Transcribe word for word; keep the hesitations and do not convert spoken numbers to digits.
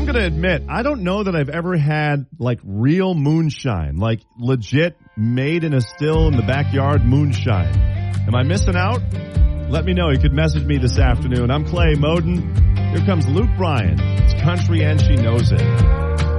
going to admit, I don't know that I've ever had, like, real moonshine. Like, legit, made in a still in the backyard moonshine. Am I missing out? Let me know. You could message me this afternoon. I'm Clay Moden. Here comes Luke Bryan. It's country and she knows it.